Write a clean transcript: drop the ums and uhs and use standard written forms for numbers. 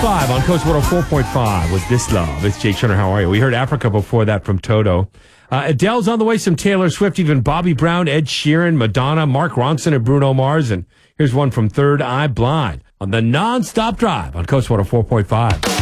5 on Coast 104.5 with This Love. It's Jake Turner. How are you? We heard Africa before that from Toto. Adele's on the way, some Taylor Swift, even Bobby Brown, Ed Sheeran, Madonna, Mark Ronson, and Bruno Mars. And here's one from Third Eye Blind on the Non-Stop Drive on Coast 104.5.